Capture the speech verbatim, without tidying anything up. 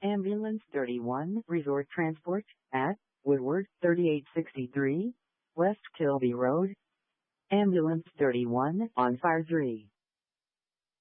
Ambulance thirty-one Resort Transport at Woodward thirty-eight sixty-three West Kilby Road. Ambulance thirty-one on fire three.